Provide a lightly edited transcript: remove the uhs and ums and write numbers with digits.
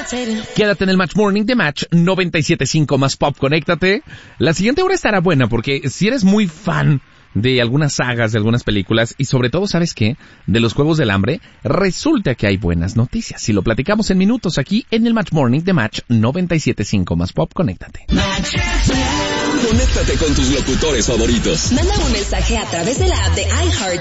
Quédate en el Match Morning de Match 97.5 más Pop, conéctate. La siguiente hora estará buena porque si eres muy fan de algunas sagas, de algunas películas y sobre todo, ¿sabes qué? De los Juegos del Hambre, resulta que hay buenas noticias. Y lo platicamos en minutos aquí en el Match Morning de Match 97.5 más Pop, conéctate. Conéctate con tus locutores favoritos. Manda un mensaje a través de la app de iHeart